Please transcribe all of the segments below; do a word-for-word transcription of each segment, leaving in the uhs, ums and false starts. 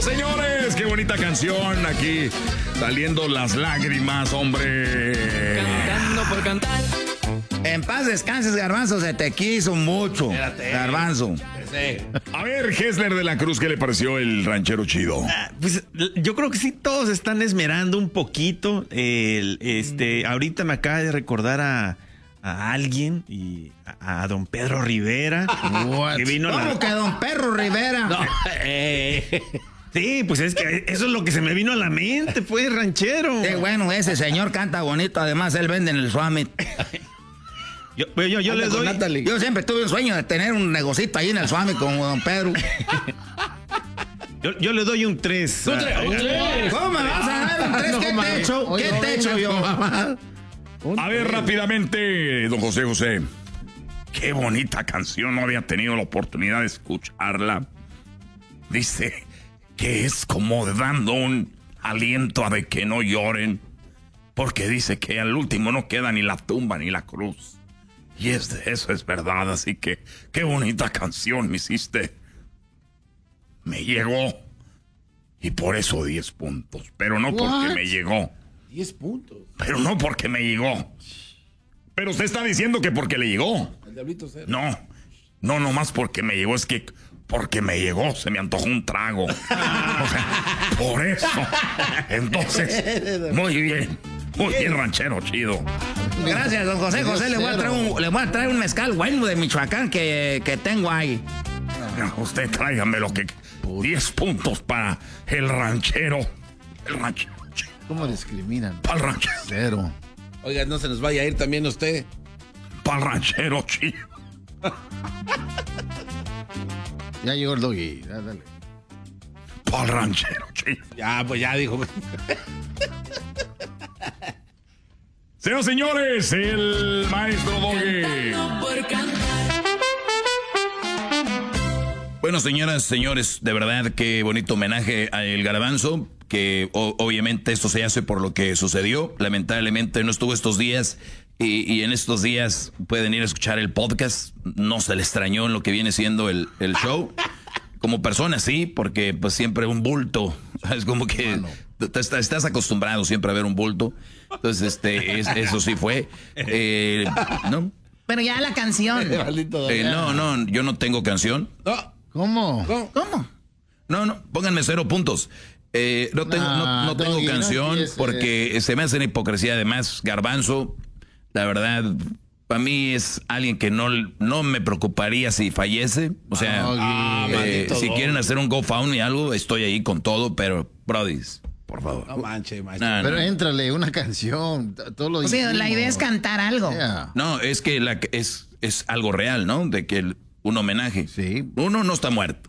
Señoras, señores, qué bonita canción aquí, saliendo las lágrimas, hombre. Cantando por cantar. En paz descanses, Garbanzo, se te quiso mucho. Espérate. Garbanzo. A ver, Gessler de la Cruz, ¿qué le pareció el ranchero chido? Ah, pues yo creo que sí, todos están esmerando un poquito. El, este, ahorita me acaba de recordar a, a alguien y a, a don Pedro Rivera. What? Que vino ¿Cómo la... que don Perro Rivera? No, eh, sí, pues es que eso es lo que se me vino a la mente, pues, ranchero. Sí, bueno, ese señor canta bonito, además él vende en el Summit. Yo, yo, yo le doy... Yo siempre tuve un sueño de tener un negocito ahí en el Summit con don Pedro. Yo, yo le doy un tres. ¿Un tres? ¿Cómo me vas a dar un tres? ¿Qué te echo? ¿Qué te echo yo? A ver, rápidamente, don José José. Qué bonita canción, no había tenido la oportunidad de escucharla. Dice que es como dando un aliento a de que no lloren, porque dice que al último no queda ni la tumba ni la cruz. Y es, eso es verdad, así que qué bonita canción me hiciste. Me llegó. Y por eso diez puntos. Pero no porque What? me llegó. diez puntos. Pero no porque me llegó. Pero usted está diciendo que porque le llegó. El diablito cero. No, no, nomás porque me llegó. Es que porque me llegó, se me antojó un trago. O sea, por eso. Entonces, muy bien. Muy bien, ranchero chido. Gracias, don José José. Le voy a traer un, le voy a traer un mezcal bueno de Michoacán que, que tengo ahí. Usted tráigame lo que... diez puntos para el ranchero. El ranchero. ¿Cómo discriminan? Para el ranchero. Cero. Oiga, no se nos vaya a ir también usted. Para el ranchero, chido. Ya llegó el doggy. Ya, dale. Para el ranchero, chido. Ya, pues ya dijo. Señoras y señores, el maestro Doggy. Bueno, señoras, señores, de verdad, qué bonito homenaje a El Garbanzo, que o, obviamente esto se hace por lo que sucedió. Lamentablemente no estuvo estos días y, y en estos días pueden ir a escuchar el podcast. No se le extrañó en lo que viene siendo el, el show. Como persona, sí, porque pues siempre un bulto. Es como que estás, estás acostumbrado siempre a ver un bulto. Entonces, este, es, eso sí fue. Eh, ¿no? Pero ya la canción. Eh, no, no, yo no tengo canción. No. ¿Cómo? ¿Cómo? ¿Cómo? No, no, pónganme cero puntos. Eh, no tengo, no, no tengo Doggy, no canción empieces. porque se me hace una hipocresía. Además, Garbanzo, la verdad, para mí es alguien que no, no me preocuparía si fallece. O sea, Ah, eh, maldito si Doggy. quieren hacer un GoFundMe y algo, estoy ahí con todo, pero, brodis, por favor. No manche, maestro. No, Pero no. éntrale, una canción. Todo lo O sea, la idea es cantar algo. Yeah. No, es que la, es, es algo real, ¿no? De que el- un homenaje. Sí. Uno, no está muerto.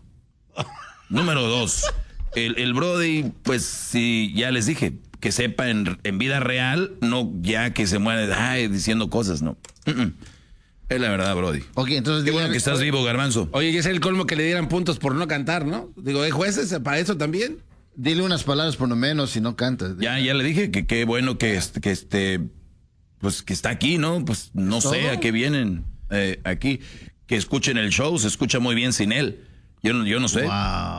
Número dos, el, el Brody, pues sí, ya les dije, que sepa en, en vida real, no ya que se muere ay, diciendo cosas, no. Mm-mm. Es la verdad, Brody. Ok, entonces... Qué bueno dígale- que estás vivo, Garbanzo. Oye, y es el colmo que le dieran puntos por no cantar, ¿no? Digo, ¿hay jueces para eso también? Dile unas palabras por lo menos si no cantas. Ya, ya le dije que qué bueno que, este- que este, pues que está aquí, ¿no? Pues no ¿Es sé todo? a qué vienen eh, aquí. Que escuchen el show, se escucha muy bien sin él. Yo, no- yo no sé. Wow.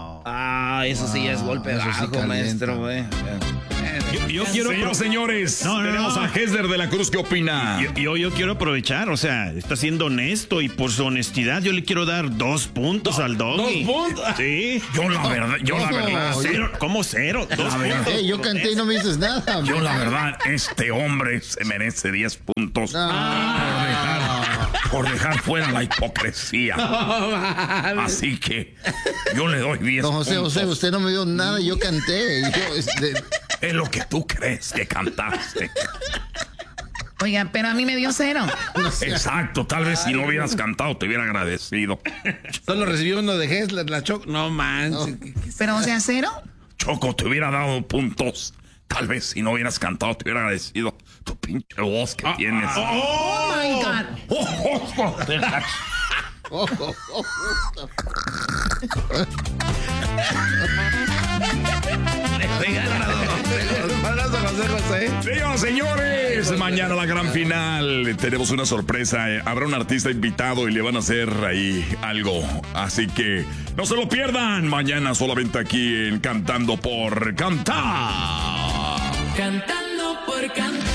Ah, eso sí es golpe Eso sí bajo, calienta. maestro, güey. Yo, yo quiero... Señoras, señores, No, no, tenemos no. a Gessler de la Cruz, ¿qué opina? Yo, yo, yo quiero aprovechar, o sea, está siendo honesto y por su honestidad yo le quiero dar dos puntos al Doggy. ¿Dos puntos? Sí. Yo la verdad, yo la No, verdad, oye. Cero, ¿cómo cero? Dos puntos. Ey, yo canté y no me dices nada. yo man. la verdad, este hombre se merece diez puntos No. por, dejar, por dejar fuera la hipocresía. Así que yo le doy diez Don José, puntos. José, usted no me dio nada, yo canté. Yo, este, Es lo que tú crees que cantaste. Oiga, pero a mí me dio cero. Exacto, tal vez si no hubieras cantado te hubiera agradecido. Solo recibió uno de Gessler, la Choc. No manches. Pero, o sea, cero. Choco, te hubiera dado puntos. Tal vez si no hubieras cantado te hubiera agradecido tu pinche voz que tienes. Oh my God. Oh, oh, de la- oh, oh, oh, oh. Le regalan a José José. Señoras, señores, mañana la gran final. Tenemos una sorpresa. eh, Habrá un artista invitado y le van a hacer ahí algo. Así que no se lo pierdan. Mañana solamente aquí en Cantando por Cantar. Cantando por cantar.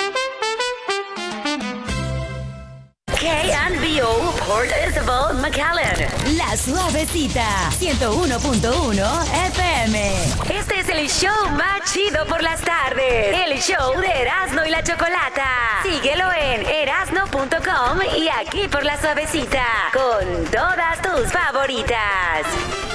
K and B O Port Isabel McAllen. La Suavecita, ciento uno punto uno F M. Este es el show más chido por las tardes. El show de Erasmo y la Chocolata. Síguelo en erasno punto com y aquí por La Suavecita. Con todas tus favoritas.